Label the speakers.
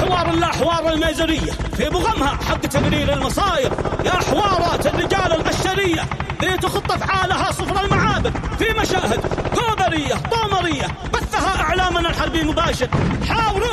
Speaker 1: حوار الأحوار الميزرية في بغمها حق تقرير المصاير، يا حوارات الرجال البشرية اللي تخط أفعالها صفر المعابد في مشاهد كوبرية طومرية بثها إعلامنا الحربي مباشر. حاوروا